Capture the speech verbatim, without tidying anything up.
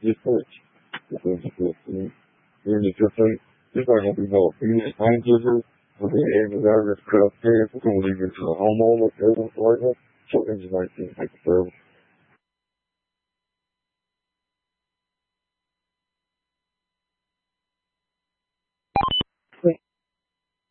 research. Because it's in the different, just like when people are feeling anxious, when they have the average craft care, we're going to leave it to the homeowner, everyone's like that. So it's nineteen like the